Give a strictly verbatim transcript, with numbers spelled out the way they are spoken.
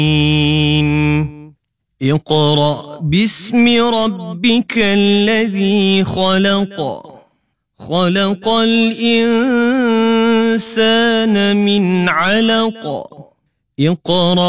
اقرأ باسم ربك الذي خلق خلق الإنسان من علق اقرأ